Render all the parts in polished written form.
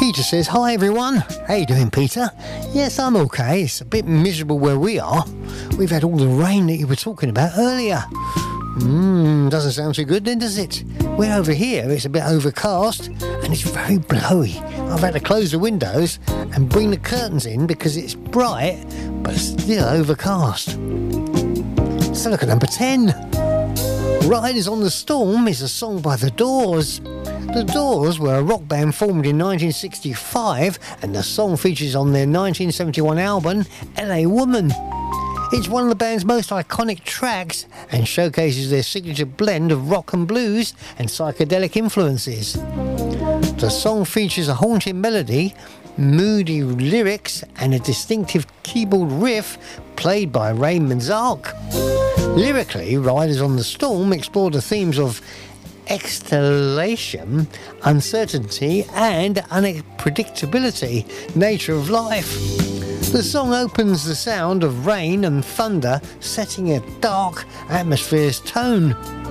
Peter says, hi everyone. How you doing, Peter? Yes, I'm okay. It's a bit miserable where we are. We've had all the rain that you were talking about earlier. Doesn't sound too good then, does it? We're over here, it's a bit overcast and it's very blowy. I've had to close the windows and bring the curtains in because it's bright but still overcast. So look at number 10. Riders on the Storm is a song by The Doors. The Doors were a rock band formed in 1965 and the song features on their 1971 album LA Woman. It's one of the band's most iconic tracks and showcases their signature blend of rock and blues and psychedelic influences. The song features a haunting melody, moody lyrics and a distinctive keyboard riff played by Ray Manzarek. Lyrically, Riders on the Storm explore the themes of exhalation, uncertainty and unpredictability, nature of life. The song opens the sound of rain and thunder, setting a dark atmosphere's tone.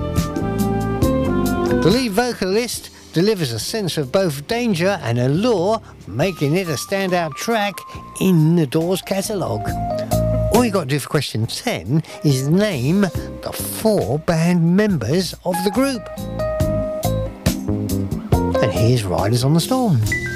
The lead vocalist delivers a sense of both danger and allure, making it a standout track in the Doors catalogue. All you got to do for question 10 is name the 4 band members of the group. And here's Riders on the Storm.